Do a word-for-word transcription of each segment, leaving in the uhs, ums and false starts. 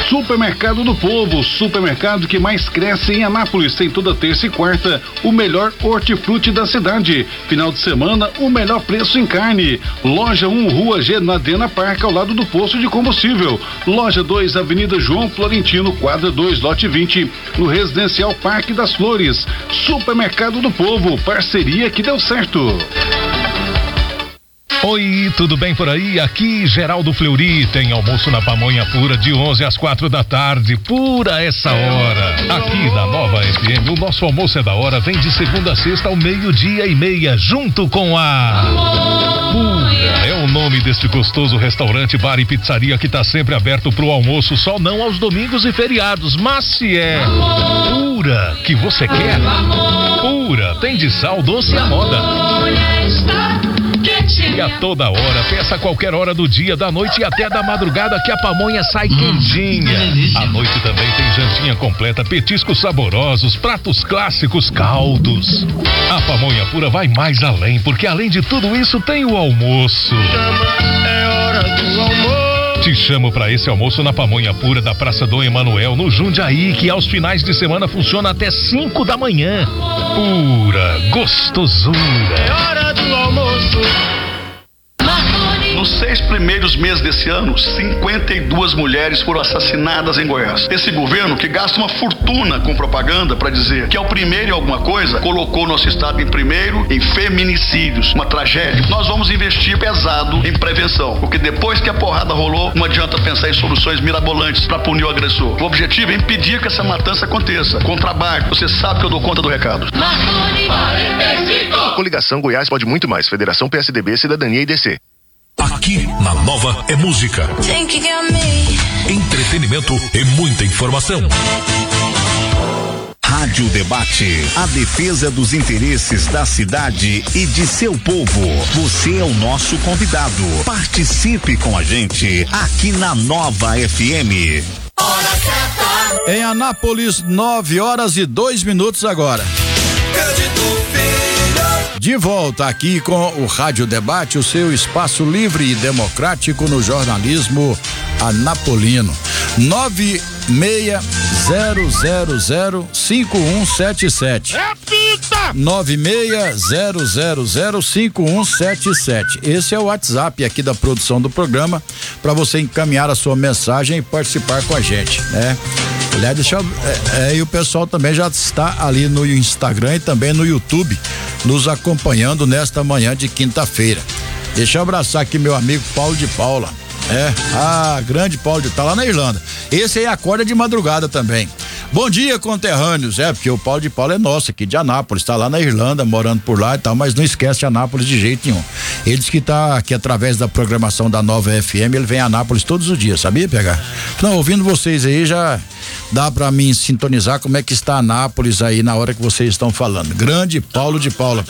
Supermercado do Povo, supermercado que mais cresce em Anápolis, tem toda terça e quarta o melhor hortifruti da cidade. Final de semana, o melhor preço em carne. Loja um, Rua G, na Dena Park, ao lado do posto de combustível. Loja dois, Avenida João Florentino, quadra dois, lote vinte, no Residencial Parque das Flores. Supermercado do Povo, parceria que deu certo. Oi, tudo bem por aí? Aqui Geraldo Fleury, tem almoço na Pamonha Pura de onze às quatro da tarde, pura essa hora. Aqui na Nova F M, o nosso almoço é da hora, vem de segunda a sexta ao meio-dia e meia, junto com a Pura. É o nome deste gostoso restaurante, bar e pizzaria que tá sempre aberto pro almoço, só não aos domingos e feriados, mas se é Pura que você quer, Pura, tem de sal, doce e a moda. E a toda hora, peça a qualquer hora do dia, da noite e até da madrugada que a pamonha sai hum, quentinha. À noite também tem jantinha completa, petiscos saborosos, pratos clássicos, caldos. A Pamonha Pura vai mais além, porque além de tudo isso tem o almoço. É hora do almoço. Te chamo para esse almoço na Pamonha Pura da Praça Dom Emanuel, no Jundiaí, que aos finais de semana funciona até cinco da manhã. Pura gostosura. É hora do almoço. Nos seis primeiros meses desse ano, cinquenta e duas mulheres foram assassinadas em Goiás. Esse governo, que gasta uma fortuna com propaganda para dizer que é o primeiro em alguma coisa, colocou nosso estado em primeiro em feminicídios, uma tragédia. Nós vamos investir pesado em prevenção, porque depois que a porrada rolou, não adianta pensar em soluções mirabolantes para punir o agressor. O objetivo é impedir que essa matança aconteça. Com trabalho, você sabe que eu dou conta do recado. Coligação Goiás pode muito mais. Federação P S D B, Cidadania e D C. Aqui na Nova é música, entretenimento e muita informação. Rádio Debate, a defesa dos interesses da cidade e de seu povo. Você é o nosso convidado. Participe com a gente aqui na Nova F M. Hora certa. Em Anápolis, nove horas e dois minutos agora. De volta aqui com o Rádio Debate, o seu espaço livre e democrático no jornalismo anapolino. nove seis zero zero zero cinco um sete sete. nove seis zero zero zero cinco um sete sete. Esse é o WhatsApp aqui da produção do programa para você encaminhar a sua mensagem e participar com a gente, né? Aliás, deixa eu, é, é, e o pessoal também já está ali no Instagram e também no YouTube nos acompanhando nesta manhã de quinta-feira. Deixa eu abraçar aqui meu amigo Paulo de Paula. É, ah, grande Paulo de, tá lá na Irlanda. Esse aí acorda de madrugada também. Bom dia, conterrâneos. É, porque o Paulo de Paula é nosso aqui de Anápolis, tá lá na Irlanda, morando por lá e tal, mas não esquece Anápolis de jeito nenhum. Ele diz que tá aqui através da programação da Nova F M, ele vem a Anápolis todos os dias, sabia, pegar? Não, ouvindo vocês aí já dá pra mim sintonizar como é que está Anápolis aí na hora que vocês estão falando. Grande Paulo de Paula.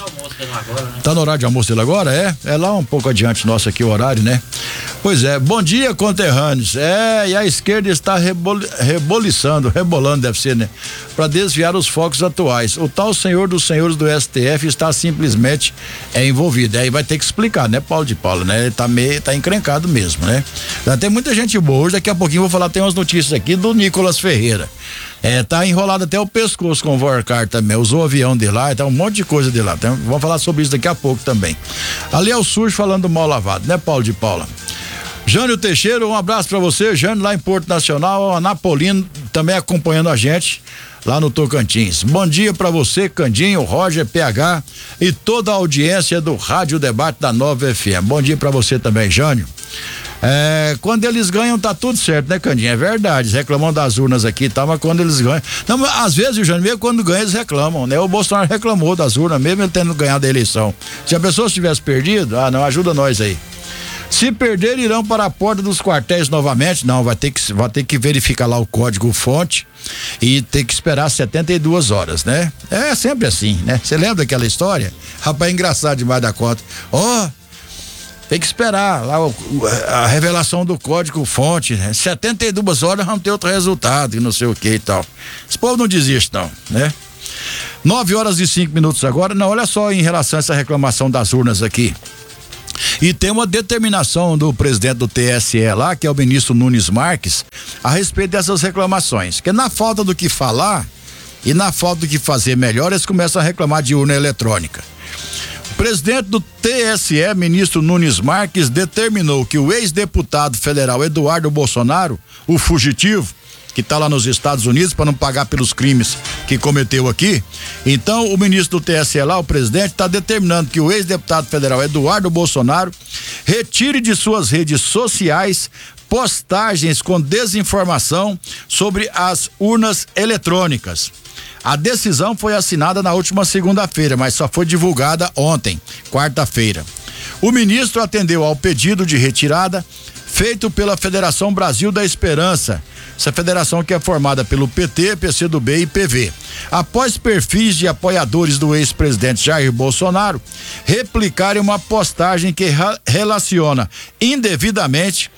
Tá no horário de almoço dele agora? É? É lá um pouco adiante nosso aqui o horário, né? Pois é, bom dia, conterrâneos. É, e a esquerda está rebol, reboliçando, rebolando, deve ser, né? Para desviar os focos atuais. O tal senhor dos senhores do S T F está simplesmente é, envolvido. Aí vai ter que explicar, né, Paulo de Paula, né? Ele tá meio, tá encrencado mesmo, né? Já tem muita gente boa. Hoje, daqui a pouquinho, vou falar, tem umas notícias aqui do Nicolas Ferreira. É, tá enrolado até o pescoço com o Vorcar também, usou o avião de lá, tá um monte de coisa de lá. Então, vamos falar sobre isso daqui a pouco também. Ali é o Sujo falando mal lavado, né, Paulo de Paula? Jânio Teixeira, um abraço pra você, Jânio, lá em Porto Nacional, Anapolino também acompanhando a gente lá no Tocantins. Bom dia pra você, Candinho, Roger, P H e toda a audiência do Rádio Debate da Nova F M. Bom dia pra você também, Jânio. É, quando eles ganham tá tudo certo, né, Candinho? É verdade, eles reclamam das urnas aqui e tal, mas quando eles ganham, não, mas às vezes, o Jânio, mesmo quando ganha eles reclamam, né? O Bolsonaro reclamou das urnas, mesmo ele tendo ganhado a eleição. Se a pessoa tivesse perdido, ah, não, ajuda nós aí. Se perder, irão para a porta dos quartéis novamente? Não, vai ter que, vai ter que verificar lá o código fonte e ter que esperar setenta e duas horas, né? É sempre assim, né? Você lembra daquela história? Rapaz, é engraçado demais da conta. Ó, oh, tem que esperar lá o, a revelação do código fonte, né? setenta e duas horas vamos ter outro resultado e não sei o que e tal. Esse povo não desiste não, né? nove horas e cinco minutos agora. Não, olha só em relação a essa reclamação das urnas aqui. E tem uma determinação do presidente do T S E lá, que é o ministro Nunes Marques, a respeito dessas reclamações. Que na falta do que falar e na falta do que fazer melhor, eles começam a reclamar de urna eletrônica. O presidente do T S E, ministro Nunes Marques, determinou que o ex-deputado federal Eduardo Bolsonaro, o fugitivo, que está lá nos Estados Unidos para não pagar pelos crimes que cometeu aqui. Então, o ministro do T S E lá, o presidente, está determinando que o ex-deputado federal Eduardo Bolsonaro retire de suas redes sociais postagens com desinformação sobre as urnas eletrônicas. A decisão foi assinada na última segunda-feira, mas só foi divulgada ontem, quarta-feira. O ministro atendeu ao pedido de retirada feito pela Federação Brasil da Esperança, essa federação que é formada pelo P T, P C do B e P V. Após perfis de apoiadores do ex-presidente Jair Bolsonaro replicarem uma postagem que relaciona indevidamente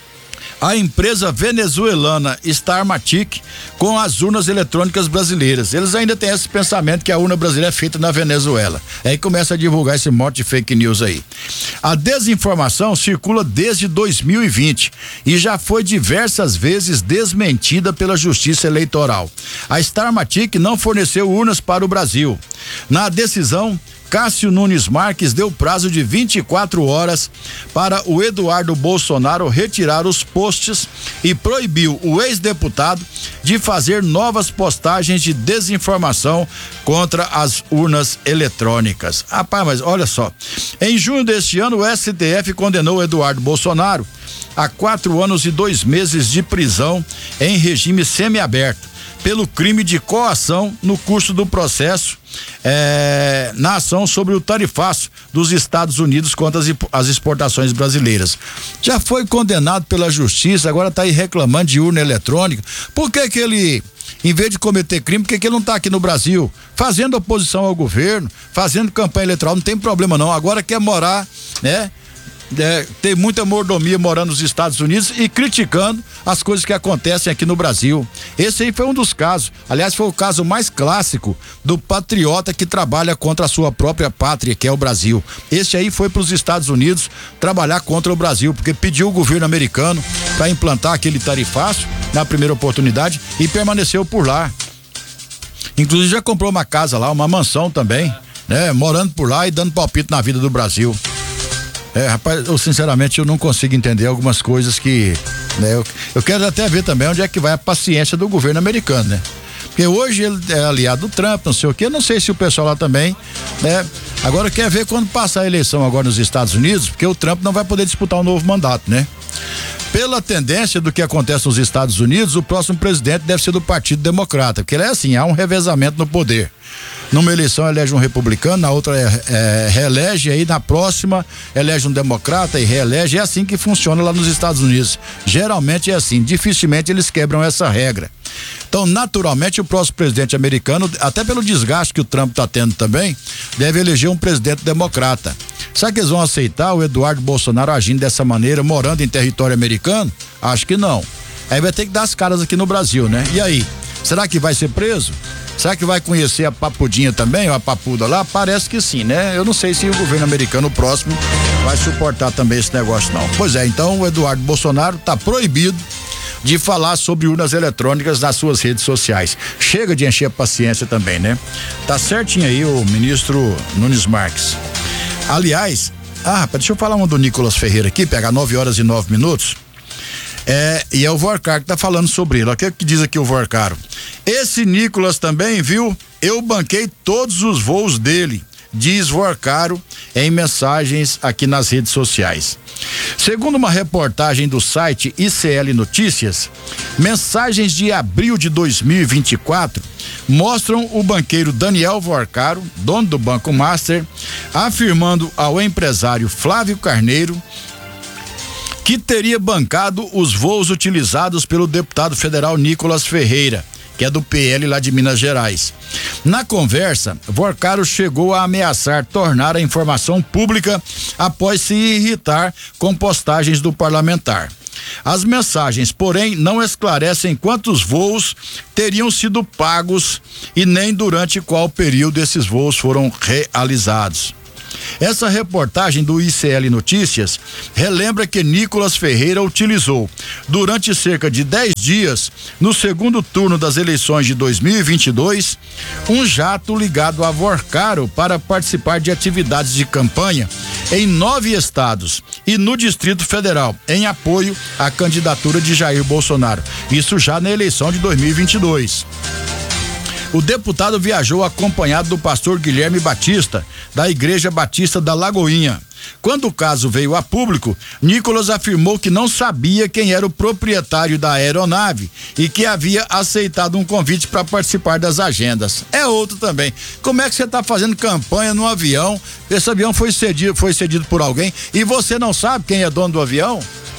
a empresa venezuelana Starmatic com as urnas eletrônicas brasileiras. Eles ainda têm esse pensamento que a urna brasileira é feita na Venezuela. Aí começa a divulgar esse monte de fake news aí. A desinformação circula desde dois mil e vinte e já foi diversas vezes desmentida pela Justiça Eleitoral. A Starmatic não forneceu urnas para o Brasil. Na decisão, Cássio Nunes Marques deu prazo de vinte e quatro horas para o Eduardo Bolsonaro retirar os posts e proibiu o ex-deputado de fazer novas postagens de desinformação contra as urnas eletrônicas. Rapaz, mas olha só, em junho deste ano o S T F condenou o Eduardo Bolsonaro a quatro anos e dois meses de prisão em regime semiaberto pelo crime de coação no curso do processo é, na ação sobre o tarifaço dos Estados Unidos contra as, as exportações brasileiras. Já foi condenado pela justiça, agora está aí reclamando de urna eletrônica. Por que que ele, em vez de cometer crime, por que que ele não está aqui no Brasil fazendo oposição ao governo, fazendo campanha eleitoral? Não tem problema não, agora quer morar, né? É, tem muita mordomia morando nos Estados Unidos e criticando as coisas que acontecem aqui no Brasil. Esse aí foi um dos casos, aliás foi o caso mais clássico do patriota que trabalha contra a sua própria pátria, que é o Brasil. Esse aí foi para os Estados Unidos trabalhar contra o Brasil, porque pediu o governo americano para implantar aquele tarifaço na primeira oportunidade e permaneceu por lá. Inclusive já comprou uma casa lá, uma mansão também, né? Morando por lá e dando palpite na vida do Brasil. É, rapaz, eu sinceramente eu não consigo entender algumas coisas que, né, eu, eu quero até ver também onde é que vai a paciência do governo americano, né? Porque hoje ele é aliado do Trump, não sei o que, eu não sei se o pessoal lá também, né? Agora quer ver quando passar a eleição agora nos Estados Unidos, porque o Trump não vai poder disputar um novo mandato, né? Pela tendência do que acontece nos Estados Unidos, o próximo presidente deve ser do Partido Democrata, porque ele é assim, há um revezamento no poder. Numa eleição elege um republicano, na outra é, é, reelege, aí na próxima elege um democrata e reelege. É assim que funciona lá nos Estados Unidos. Geralmente é assim, dificilmente eles quebram essa regra. Então, naturalmente, o próximo presidente americano, até pelo desgaste que o Trump está tendo também, deve eleger um presidente democrata. Será que eles vão aceitar o Eduardo Bolsonaro agindo dessa maneira, morando em território americano? Acho que não. Aí vai ter que dar as caras aqui no Brasil, né? E aí, será que vai ser preso? Será que vai conhecer a papudinha também, ou a papuda lá? Parece que sim, né? Eu não sei se o governo americano próximo vai suportar também esse negócio, não. Pois é, então o Eduardo Bolsonaro está proibido de falar sobre urnas eletrônicas nas suas redes sociais. Chega de encher a paciência também, né? Tá certinho aí o ministro Nunes Marques. Aliás, ah, rapaz, deixa eu falar uma do Nicolas Ferreira aqui, pegar nove horas e nove minutos. É, e é o Vorcaro que tá falando sobre ele. O que, que diz aqui o Vorcaro? Esse Nicolas também, viu? Eu banquei todos os voos dele, diz Vorcaro em mensagens aqui nas redes sociais. Segundo uma reportagem do site I C L Notícias, mensagens de abril de dois mil e vinte e quatro mostram o banqueiro Daniel Vorcaro, dono do Banco Master, afirmando ao empresário Flávio Carneiro que teria bancado os voos utilizados pelo deputado federal Nicolas Ferreira, que é do P L lá de Minas Gerais. Na conversa, Vorcaro chegou a ameaçar tornar a informação pública após se irritar com postagens do parlamentar. As mensagens, porém, não esclarecem quantos voos teriam sido pagos e nem durante qual período esses voos foram realizados. Essa reportagem do I C L Notícias relembra que Nicolas Ferreira utilizou, durante cerca de dez dias, no segundo turno das eleições de dois mil e vinte e dois, um jato ligado a Vorcaro para participar de atividades de campanha em nove estados e no Distrito Federal, em apoio à candidatura de Jair Bolsonaro. Isso já na eleição de dois mil e vinte e dois. O deputado viajou acompanhado do pastor Guilherme Batista, da Igreja Batista da Lagoinha. Quando o caso veio a público, Nicolas afirmou que não sabia quem era o proprietário da aeronave e que havia aceitado um convite para participar das agendas. É outro também. Como é que você está fazendo campanha num avião? Esse avião foi cedido, foi cedido por alguém e você não sabe quem é dono do avião?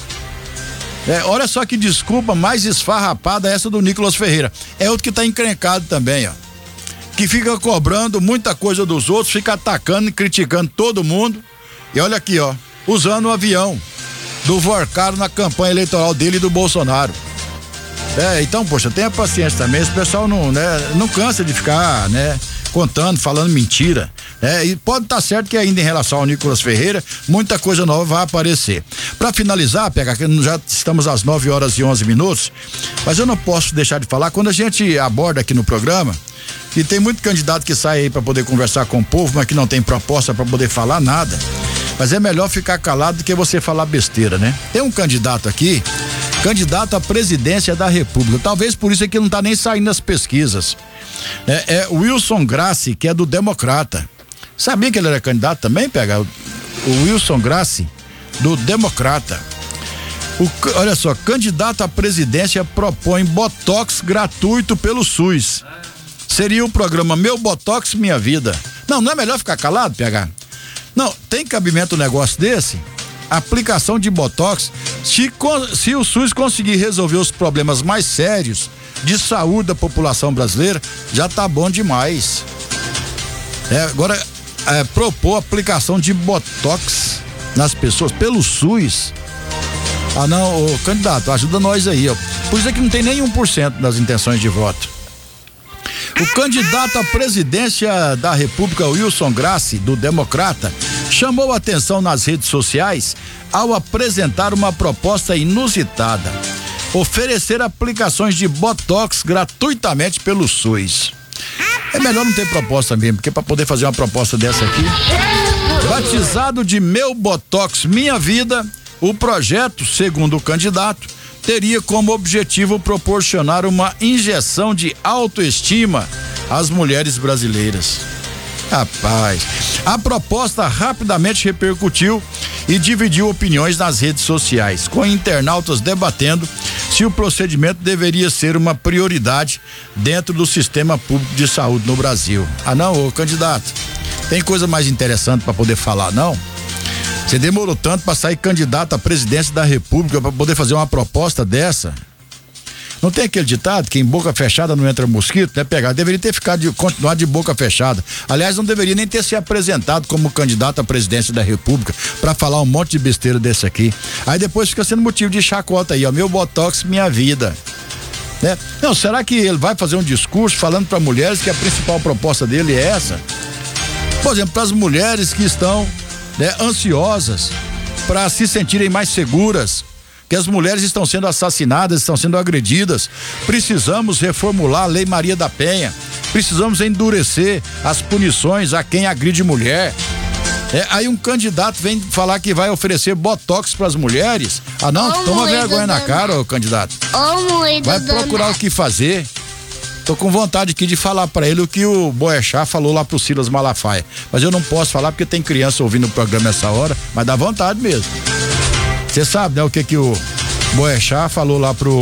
É, olha só que desculpa mais esfarrapada essa do Nicolas Ferreira. É outro que tá encrencado também, ó. Que fica cobrando muita coisa dos outros, fica atacando e criticando todo mundo. E olha aqui, ó, usando o avião do Vorcaro na campanha eleitoral dele e do Bolsonaro. É, então, poxa, tenha paciência também. Esse pessoal não, né, não cansa de ficar, né, contando, falando mentira. É, e pode estar certo que ainda em relação ao Nicolas Ferreira, muita coisa nova vai aparecer. Para finalizar, pega, já estamos às nove horas e onze minutos, mas eu não posso deixar de falar, quando a gente aborda aqui no programa, e tem muito candidato que sai aí para poder conversar com o povo, mas que não tem proposta para poder falar nada, mas é melhor ficar calado do que você falar besteira, né? Tem um candidato aqui, candidato à presidência da República, talvez por isso é que não tá nem saindo nas pesquisas. É, é Wilson Grassi, que é do Democrata. Sabia que ele era candidato também, pega? O, o Wilson Grassi, do Democrata. O, olha só, candidato à presidência propõe botox gratuito pelo SUS. Seria o programa Meu Botox Minha Vida. Não, não é melhor ficar calado, P H? Não, tem cabimento um negócio desse? Aplicação de botox, se, se o SUS conseguir resolver os problemas mais sérios de saúde da população brasileira, já tá bom demais. É, agora, é, propor aplicação de botox nas pessoas pelo SUS. Ah, não, ô, candidato, ajuda nós aí, ó. Por isso é que não tem nem um por cento das intenções de voto. O candidato à presidência da República, Wilson Grassi, do Democrata, chamou a atenção nas redes sociais ao apresentar uma proposta inusitada: oferecer aplicações de botox gratuitamente pelo SUS. É melhor não ter proposta mesmo, porque para poder fazer uma proposta dessa aqui, batizado de Meu Botox Minha Vida, o projeto, segundo o candidato, teria como objetivo proporcionar uma injeção de autoestima às mulheres brasileiras. Rapaz, a proposta rapidamente repercutiu e dividiu opiniões nas redes sociais, com internautas debatendo se o procedimento deveria ser uma prioridade dentro do sistema público de saúde no Brasil. Ah, não, ô candidato, tem coisa mais interessante para poder falar, não? Você demorou tanto para sair candidato à presidência da República para poder fazer uma proposta dessa? Não tem aquele ditado que em boca fechada não entra mosquito, né? Pegar, deveria ter ficado de, continuado de boca fechada. Aliás, não deveria nem ter se apresentado como candidato à presidência da República para falar um monte de besteira desse aqui. Aí depois fica sendo motivo de chacota aí, ó, Meu Botox Minha Vida. Né? Não, será que ele vai fazer um discurso falando para mulheres que a principal proposta dele é essa? Por exemplo, para as mulheres que estão, né, ansiosas para se sentirem mais seguras, que as mulheres estão sendo assassinadas, estão sendo agredidas. Precisamos reformular a Lei Maria da Penha, precisamos endurecer as punições a quem agride mulher. É, aí um candidato vem falar que vai oferecer botox para as mulheres. Ah, não, oh, toma vergonha na cara, ô candidato. Oh, vai procurar o que fazer. Tô com vontade aqui de falar para ele o que o Boechat falou lá pro Silas Malafaia, mas eu não posso falar porque tem criança ouvindo o programa essa hora, mas dá vontade mesmo. Você sabe, né, o que que o Boechat falou lá pro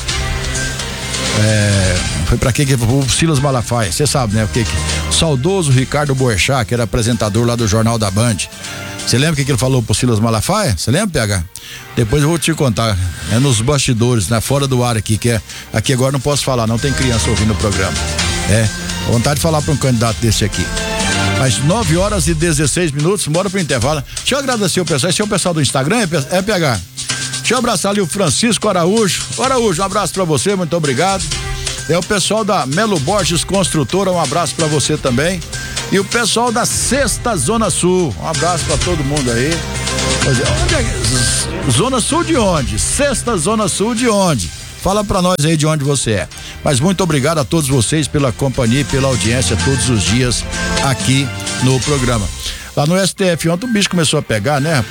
é, foi pra quem que o Silas Malafaia, você sabe, né, o que que saudoso Ricardo Boechat, que era apresentador lá do Jornal da Band. Você lembra o que que ele falou pro Silas Malafaia? Você lembra, P H? Depois eu vou te contar, é nos bastidores, né, fora do ar aqui, que é, aqui agora não posso falar, não tem criança ouvindo o programa. É, vontade de falar pra um candidato desse aqui. Mas nove horas e dezesseis minutos, bora pro intervalo. Deixa eu agradecer o pessoal, esse é o pessoal do Instagram, é, é P H? Deixa eu abraçar ali o Francisco Araújo. Araújo, um abraço pra você, muito obrigado. É o pessoal da Melo Borges Construtora, um abraço pra você também. E o pessoal da Sexta Zona Sul. Um abraço pra todo mundo aí. Pois é, onde é? Zona Sul de onde? Sexta Zona Sul de onde? Fala pra nós aí de onde você é. Mas muito obrigado a todos vocês pela companhia e pela audiência todos os dias aqui no programa. Lá no S T F ontem o bicho começou a pegar, né?